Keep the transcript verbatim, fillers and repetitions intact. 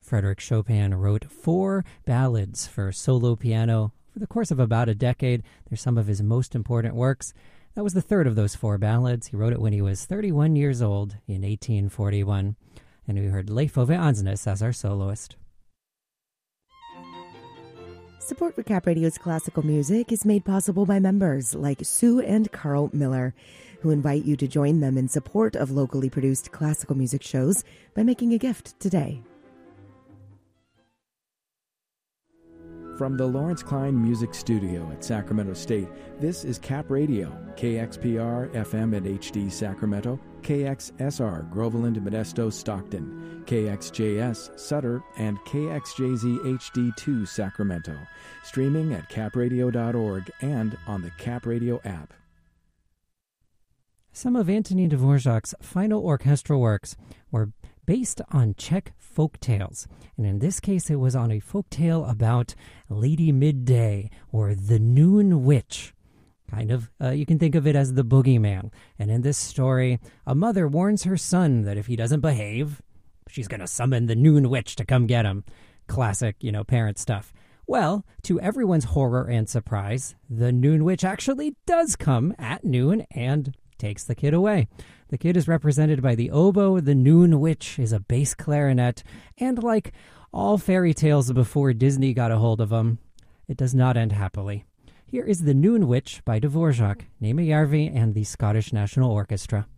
Frédéric Chopin wrote four ballads for solo piano over the course of about a decade. They're some of his most important works. That was the third of those four ballads. He wrote it when he was thirty-one years old in eighteen forty-one. And we heard Leif Ove Andsnes as our soloist. Support for Cap Radio's classical music is made possible by members like Sue and Carl Miller, who invite you to join them in support of locally produced classical music shows by making a gift today. From the Lawrence Klein Music Studio at Sacramento State, this is Cap Radio, K X P R F M and H D Sacramento, K X S R Groveland, Modesto, Stockton, K X J S Sutter, and K X J Z H D two Sacramento. Streaming at cap radio dot org and on the Cap Radio app. Some of Antonin Dvorak's final orchestral works were based on Czech folk tales, and in this case it was on a folk tale about Lady Midday, or the Noon Witch. Kind of, uh, you can think of it as the boogeyman. And in this story, a mother warns her son that if he doesn't behave, she's going to summon the Noon Witch to come get him. Classic, you know, parent stuff. Well, to everyone's horror and surprise, the Noon Witch actually does come at noon and takes the kid away. The kid is represented by the oboe. The Noon Witch is a bass clarinet. And like all fairy tales before Disney got a hold of them, it does not end happily. Here is The Noon Witch by Dvorak, Nema Järvi and the Scottish National Orchestra.